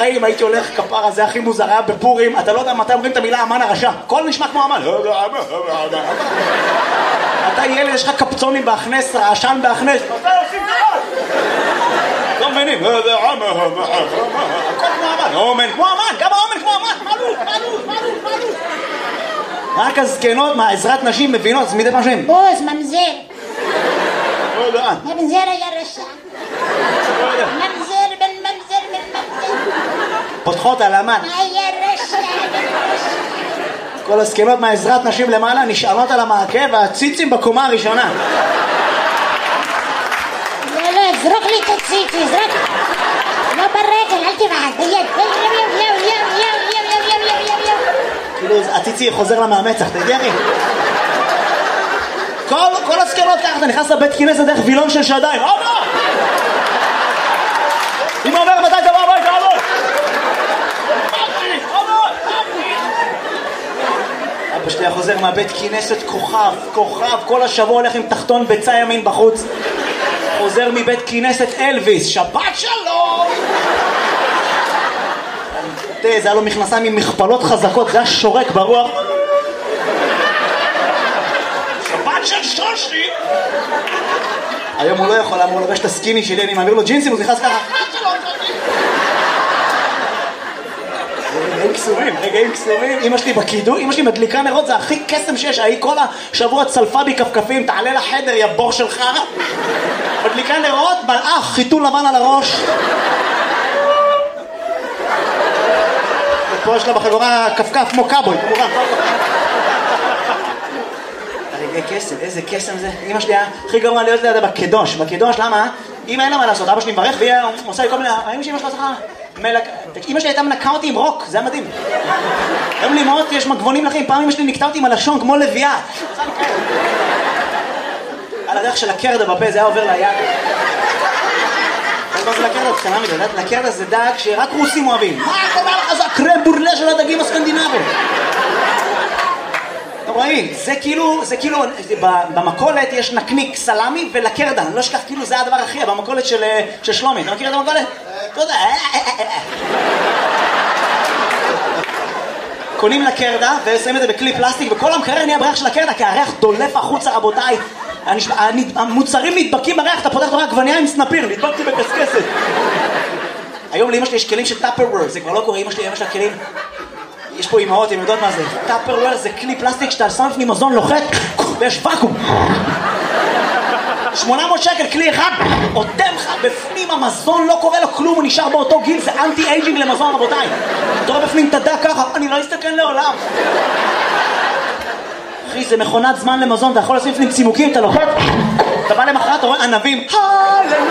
בחיים הייתי הולך כפרה, זה הכי מוזר, היה בפורים, אתה לא יודע מתי אומרים את המילה אמן הרשע, הכל נשמע כמו אמן. אתה ילד, יש לך קפצונים בהכנס, רעשן בהכנס, מתי עושים דבר? לא מבינים, הכל כמו אמן, אומן כמו אמן, גם האומן כמו אמן, מעלו. רק הזקנות מהעזרת נשים מבינות, אז מדי פעם שהם בוז, ממזר. ממזר היה רשע. ממזר בן ממזר. פותחות על אמן. היה רשע. כל הזקנות מהעזרת נשים למעלה נשאלות על המעקה והציצים בקומה הראשונה. לא, זרוק לי את הציצי, זרוק. לא ברגל, אל תבעד, ביד. כאילו הציצי חוזר לה מהמצח, אתה יודע? כל הזקנות ככה, אתה נכנס לבית כינס דרך וילון של שדיים. אבא! אמא אומר מתי תבוא הביתה, אבא! אבא שלי חוזר מהבית כינסת כוכב, כל השבוע הולך עם תחתון ביצה ימין בחוץ. חוזר מבית כינסת אלוויס, שבת שלום! זה היה לו מכנסיים עם מכפלות חזקות, זה היה שורק ברוח. שבת של שושי! היום הוא לא יכול, הוא לובש את הסקיני שלי, אני מעביר לו ג'ינסים, הוא נכנס ככה. רגעים קסומים. אמא שלי בקידוי, אמא שלי מדליקה נרות, זה הכי קסם שיש. היא כל השבוע צלפה בי כפכפים, תעלה לחדר, יא בור של חרא. מדליקה נרות, מלאך, חיתול לבן על הראש. ופה יש לה בחגורה כפכף כמו קאבוי, כמובן. רגעי קסם, איזה קסם זה. אמא שלי הכי גרוע להיות לידה בקדוש. בקדוש, למה? אמא אין לה מה לעשות, אבא שלי מברך והיא עושה לי כל מיני... אמא שלי אמא שלי הייתה מנקה אותי עם רוק, זה היה מדהים. היום לי מאוד יש מגבונים לחיים, פעם אמא שלי נקטה אותי עם הלשון כמו לביאה. על הדרך של הקרדה בפה, זה היה עובר ליד. מה זה לקרדה? קטנה מדי, לקרדה זה דג שרק רוסים אוהבים. מה אתה אומר לך? זה הקרם בורלה של הדגים הסקנדינביים. אתה רואים, זה כאילו, במקולת יש נקניק סלמי ולקרדה, אני לא אשכח, כאילו זה הדבר הכי, במקולת של שלומי, אתה מכיר את המקולת? תודה. קונים לקרדה ושמים את זה בכלי פלסטיק, וכל המקרר נהיה בריח של הקרדה, כי הריח דולף החוצה, רבותיי. המוצרים נדבקים בריח, אתה פותח רק עגבנייה עם סנפיר, נדבקתי בקסקסת. היום לאמא שלי יש כלים של טאפרוור, זה כבר לא קורה, אמא שלי כלים. יש פה אמהות, הן יודעות מה זה. טאפרוור זה כלי פלסטיק שאתה שם לפני מזון לוחת ויש ואקום. 800 שקל, כלי אחד, עותם לך בפנים המזון, לא קורה לו כלום, הוא נשאר באותו גיל, זה אנטי אייג'ינג למזון, רבותיי. אתה רואה בפנים תדע ככה, אני לא אסתכל לעולם. אחי, זה מכונת זמן למזון, אתה יכול לשים לפנים צימוקים, אתה לוחת, אתה בא למחרת, אתה רואה ענבים, הללויה.